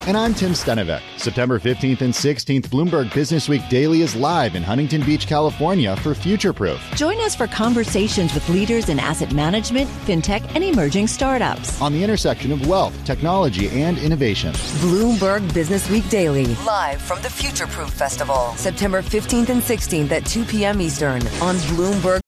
And I'm Tim Stenevec. September 15th and 16th, Bloomberg Business Week Daily is live in Huntington Beach, California for Future Proof. Join us for conversations with leaders in asset management, fintech, and emerging startups. On the intersection of wealth, technology, and innovation. Bloomberg Business Week Daily, live from the Future Proof Festival, September 15th and 16th at 2 p.m. Eastern on Bloomberg